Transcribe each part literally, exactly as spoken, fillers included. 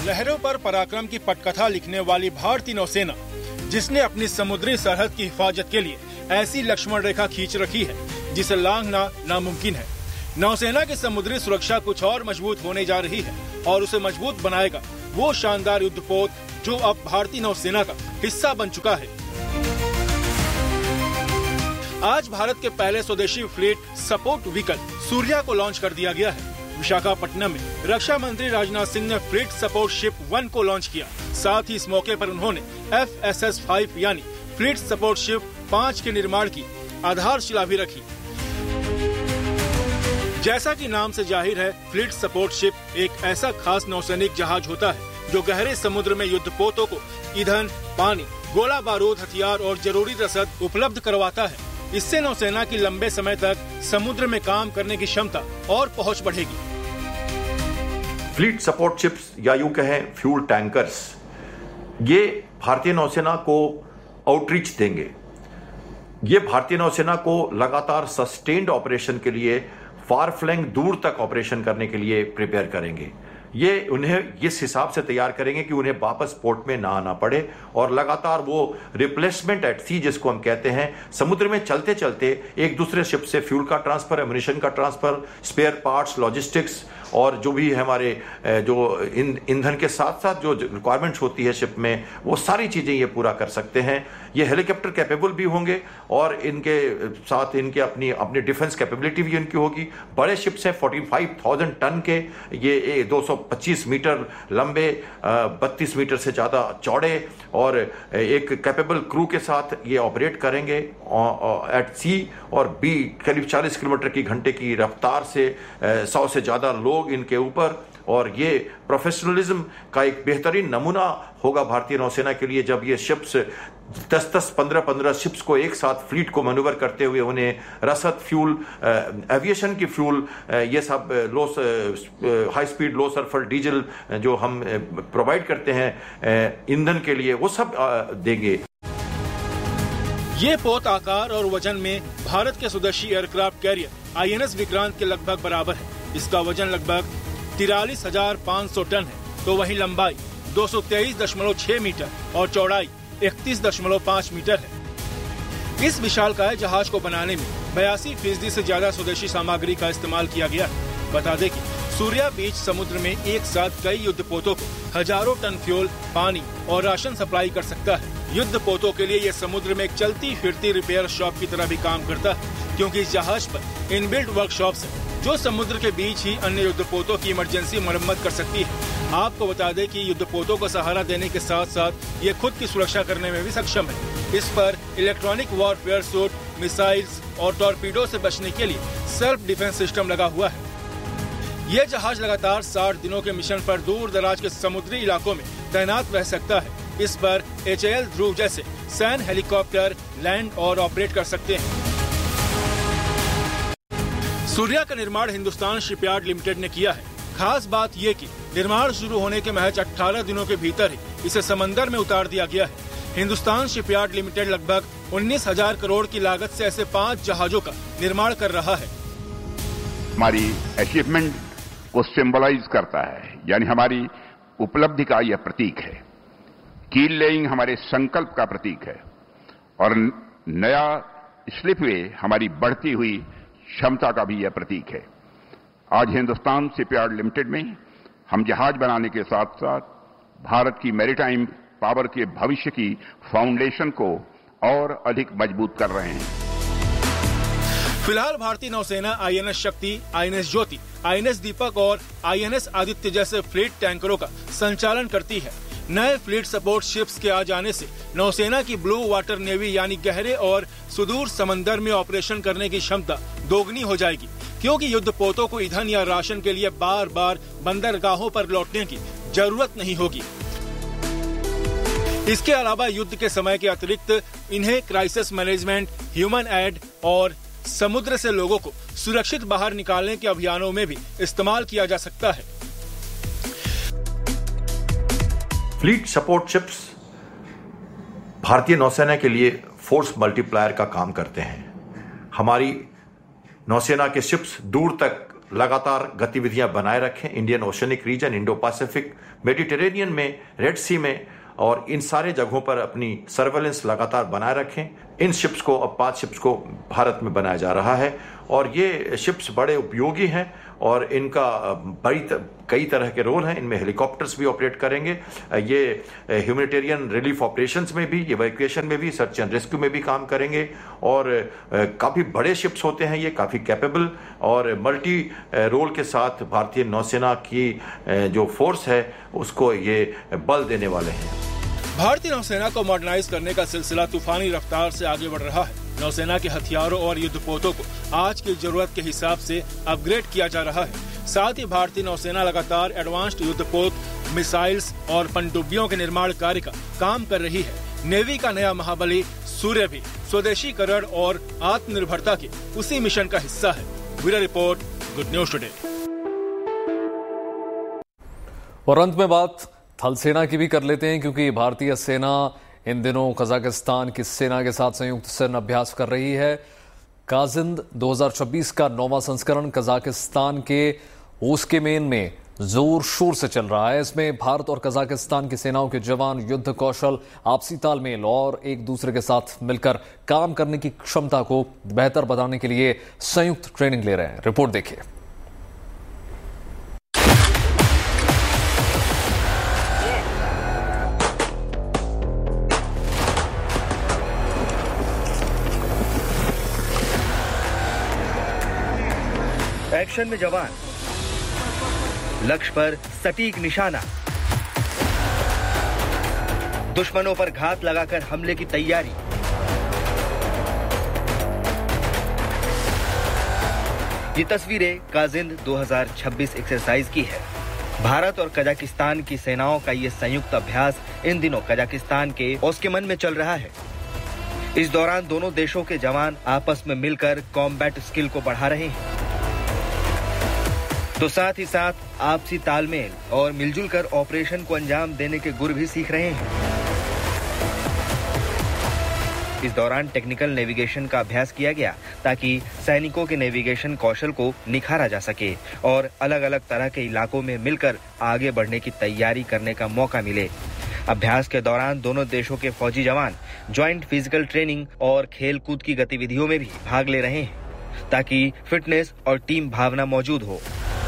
लहरों पर पराक्रम की पटकथा लिखने वाली भारतीय नौसेना, जिसने अपनी समुद्री सरहद की हिफाजत के लिए ऐसी लक्ष्मण रेखा खींच रखी है जिसे लांघना नामुमकिन है। नौसेना की समुद्री सुरक्षा कुछ और मजबूत होने जा रही है और उसे मजबूत बनाएगा वो शानदार युद्धपोत जो अब भारतीय नौसेना का हिस्सा बन चुका है। आज भारत के पहले स्वदेशी फ्लीट सपोर्ट व्हीकल सूर्या को लॉन्च कर दिया गया है। विशाखापट्टनम में रक्षा मंत्री राजनाथ सिंह ने फ्लीट सपोर्ट शिप वन को लॉन्च किया। साथ ही इस मौके पर उन्होंने एफ एस एस फाइव यानी फ्लीट सपोर्ट शिप पाँच के निर्माण की आधारशिला भी रखी। जैसा कि नाम से जाहिर है, फ्लीट सपोर्ट शिप एक ऐसा खास नौसैनिक जहाज होता है जो गहरे समुद्र में युद्धपोतों को ईंधन, पानी, गोला बारूद, हथियार और जरूरी रसद उपलब्ध करवाता है। इससे नौसेना की लंबे समय तक समुद्र में काम करने की क्षमता और पहुंच बढ़ेगी। फ्लीट सपोर्ट शिप्स या यूं कहें फ्यूल टैंकर्स, ये भारतीय नौसेना को आउटरीच देंगे। ये भारतीय नौसेना को लगातार सस्टेन्ड ऑपरेशन के लिए, फार फ्लैंग दूर तक ऑपरेशन करने के लिए प्रिपेयर करेंगे। ये उन्हें इस हिसाब से तैयार करेंगे कि उन्हें वापस पोर्ट में ना आना पड़े और लगातार वो रिप्लेसमेंट एट सी जिसको हम कहते हैं, समुद्र में चलते चलते एक दूसरे शिप से फ्यूल का ट्रांसफर, एमुनिशन का ट्रांसफर, स्पेयर पार्ट्स, लॉजिस्टिक्स और जो भी हमारे जो ईंधन के साथ साथ जो रिक्वायरमेंट्स होती है शिप में, वो सारी चीजें ये पूरा कर सकते हैं। ये हेलीकॉप्टर कैपेबल भी होंगे और इनके साथ इनके अपनी अपनी डिफेंस कैपेबिलिटी भी इनकी होगी। बड़े शिप्स हैं, पैंतालीस हज़ार टन के, ये दो सौ पच्चीस मीटर लंबे, बत्तीस मीटर से ज्यादा चौड़े और एक कैपेबल क्रू के साथ ये ऑपरेट करेंगे एट सी और बी करीब चालीस किलोमीटर की घंटे की रफ्तार से, सौ से ज्यादा लोग इनके ऊपर। और ये प्रोफेशनलिज्म का एक बेहतरीन नमूना होगा भारतीय नौसेना के लिए, जब ये शिप्स दस दस पंद्रह पंद्रह शिप्स को एक साथ फ्लीट को मैन्यूवर करते हुए उन्हें रसद, फ्यूल, एविएशन की फ्यूल, ये सब लो हाई स्पीड लो सल्फर डीजल जो हम प्रोवाइड करते हैं ईंधन के लिए, वो सब देंगे। ये पोत आकार और वजन में भारत के स्वदेशी aircraft carrier I N S Vikrant के लगभग बराबर है। इसका वजन लगभग तिरालीस हजार पाँच सौ टन है, तो वहीं लंबाई दो सौ तेईस दशमलव छह मीटर और चौड़ाई इकतीस दशमलव पाँच मीटर है। इस विशालकाय जहाज को बनाने में बयासी फीसदी से ज्यादा स्वदेशी सामग्री का इस्तेमाल किया गया है। बता दें कि सूर्या बीच समुद्र में एक साथ कई युद्धपोतों को हजारों टन फ्यूल, पानी और राशन सप्लाई कर सकता है। युद्धपोतों के लिए यह समुद्र में एक चलती फिरती रिपेयर शॉप की तरह भी काम करता है, क्योंकि इस जहाज पर इनबिल्ट वर्कशॉप्स हैं जो समुद्र के बीच ही अन्य युद्धपोतों की इमरजेंसी मरम्मत कर सकती है। आपको बता दें कि युद्धपोतों को सहारा देने के साथ साथ ये खुद की सुरक्षा करने में भी सक्षम है। इस पर इलेक्ट्रॉनिक वॉरफेयर सूट, मिसाइल्स और टॉर्पीडो से बचने के लिए सेल्फ डिफेंस सिस्टम लगा हुआ है। यह जहाज लगातार साठ दिनों के मिशन पर दूर दराज के समुद्री इलाकों में तैनात रह सकता है। इस पर एच ए एल ध्रुव जैसे सैन्य हेलीकॉप्टर लैंड और ऑपरेट कर सकते हैं। सूर्या का निर्माण हिंदुस्तान शिपयार्ड लिमिटेड ने किया है। खास बात ये कि निर्माण शुरू होने के महज अठारह दिनों के भीतर ही इसे समंदर में उतार दिया गया है। हिंदुस्तान शिपयार्ड लिमिटेड लगभग उन्नीस हजार करोड़ की लागत से ऐसे पाँच जहाजों का निर्माण कर रहा है। हमारी अचीवमेंट को सिंबलाइज करता है, यानी हमारी उपलब्धि का यह प्रतीक है। कील लेइंग हमारे संकल्प का प्रतीक है और नया स्लिपवे हमारी बढ़ती हुई क्षमता का भी यह प्रतीक है। आज हिंदुस्तान शिपयार्ड लिमिटेड में हम जहाज बनाने के साथ साथ भारत की मैरीटाइम पावर के भविष्य की फाउंडेशन को और अधिक मजबूत कर रहे हैं। फिलहाल भारतीय नौसेना आई एन एस शक्ति, I N S Jyoti, I N S दीपक और आई एन एस आदित्य जैसे फ्लीट टैंकरों का संचालन करती है। नए फ्लीट सपोर्ट शिप्स के आ जाने से नौसेना की ब्लू वाटर नेवी यानी गहरे और सुदूर समंदर में ऑपरेशन करने की क्षमता दोगुनी हो जाएगी, क्योंकि युद्धपोतों को ईंधन या राशन के लिए बार बार बंदरगाहों पर लौटने की जरूरत नहीं होगी। इसके अलावा युद्ध के समय के अतिरिक्त इन्हें क्राइसिस मैनेजमेंट, ह्यूमन एड और समुद्र से लोगों को सुरक्षित बाहर निकालने के अभियानों में भी इस्तेमाल किया जा सकता है। फ्लीट सपोर्ट शिप्स भारतीय नौसेना के लिए फोर्स मल्टीप्लायर का काम करते हैं। हमारी नौसेना के शिप्स दूर तक लगातार गतिविधियां बनाए रखें Indian oceanic region, Indo Pacific, Mediterranean में, रेड सी में, और इन सारे जगहों पर अपनी सर्वेलेंस लगातार बनाए रखें। इन शिप्स को, अब पांच शिप्स को भारत में बनाया जा रहा है और ये शिप्स बड़े उपयोगी हैं और इनका बड़ी कई तरह के रोल हैं। इनमें हेलीकॉप्टर्स भी ऑपरेट करेंगे, ये ह्यूमैनिटेरियन रिलीफ ऑपरेशंस में भी, इवैक्यूएशन में भी, सर्च एंड रेस्क्यू में भी काम करेंगे और काफ़ी बड़े शिप्स होते हैं ये, काफ़ी कैपेबल और मल्टी रोल के साथ भारतीय नौसेना की जो फोर्स है उसको ये बल देने वाले हैं। भारतीय नौसेना को मॉडर्नाइज करने का सिलसिला तूफानी रफ्तार से आगे बढ़ रहा है। नौसेना के हथियारों और युद्धपोतों को आज की जरूरत के हिसाब से अपग्रेड किया जा रहा है। साथ ही भारतीय नौसेना लगातार एडवांस्ड युद्धपोत, मिसाइल्स और पनडुब्बियों के निर्माण कार्य का काम कर रही है। नेवी का नया महाबली सूर्य भी स्वदेशीकरण और आत्मनिर्भरता के उसी मिशन का हिस्सा है। Bureau report, good news today. और अंत में बात थल सेना की भी कर लेते हैं, क्योंकि भारतीय सेना इन दिनों कजाकिस्तान की सेना के साथ संयुक्त सैन्य अभ्यास कर रही है। काजिंद दो हज़ार छब्बीस का नौवां संस्करण कजाकिस्तान के ओस्केमेन में जोर शोर से चल रहा है। इसमें भारत और कजाकिस्तान की सेनाओं के जवान युद्ध कौशल, आपसी तालमेल और एक दूसरे के साथ मिलकर काम करने की क्षमता को बेहतर बनाने के लिए संयुक्त ट्रेनिंग ले रहे हैं। रिपोर्ट देखिए। एक्शन में जवान, लक्ष्य पर सटीक निशाना, दुश्मनों पर घात लगाकर हमले की तैयारी। ये तस्वीरें काजिंद दो हज़ार छब्बीस एक्सरसाइज की है। भारत और कजाकिस्तान की सेनाओं का ये संयुक्त अभ्यास इन दिनों कजाकिस्तान के ओस्केमन में चल रहा है। इस दौरान दोनों देशों के जवान आपस में मिलकर कॉम्बैट स्किल को बढ़ा रहे हैं, तो साथ ही साथ आपसी तालमेल और मिलजुल कर ऑपरेशन को अंजाम देने के गुर भी सीख रहे हैं। इस दौरान टेक्निकल नेविगेशन का अभ्यास किया गया ताकि सैनिकों के नेविगेशन कौशल को निखारा जा सके और अलग अलग तरह के इलाकों में मिलकर आगे बढ़ने की तैयारी करने का मौका मिले। अभ्यास के दौरान दोनों देशों के फौजी जवान ज्वाइंट फिजिकल ट्रेनिंग और खेल कूद की गतिविधियों में भी भाग ले रहे हैं ताकि फिटनेस और टीम भावना मौजूद हो।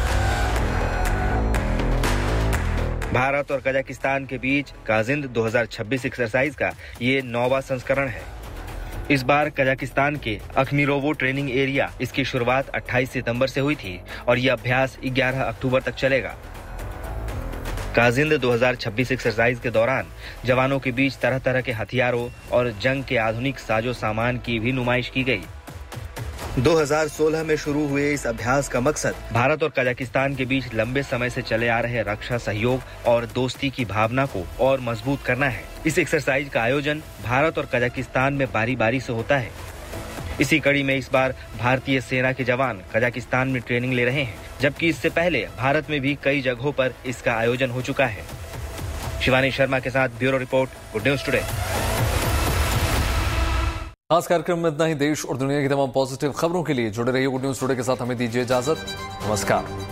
भारत और कजाकिस्तान के बीच काजिंद दो हज़ार छब्बीस एक्सरसाइज का ये नौवां संस्करण है। इस बार कजाकिस्तान के अखमीरोवो ट्रेनिंग एरिया इसकी शुरुआत अट्ठाईस सितंबर से हुई थी और यह अभ्यास ग्यारह अक्टूबर तक चलेगा। काजिंद दो हज़ार छब्बीस एक्सरसाइज के दौरान जवानों के बीच तरह तरह के हथियारों और जंग के आधुनिक साजो सामान की भी नुमाइश की गई। दो हज़ार सोलह में शुरू हुए इस अभ्यास का मकसद भारत और कजाकिस्तान के बीच लंबे समय से चले आ रहे रक्षा सहयोग और दोस्ती की भावना को और मजबूत करना है। इस एक्सरसाइज का आयोजन भारत और कजाकिस्तान में बारी बारी से होता है। इसी कड़ी में इस बार भारतीय सेना के जवान कजाकिस्तान में ट्रेनिंग ले रहे हैं, जबकि इससे पहले भारत में भी कई जगहों पर इसका आयोजन हो चुका है। शिवानी शर्मा के साथ bureau report, good news today. आज कार्यक्रम में इतना ही। देश और दुनिया की तमाम पॉजिटिव खबरों के लिए जुड़े रहिए गुड न्यूज टुडे के साथ। हमें दीजिए इजाजत। नमस्कार।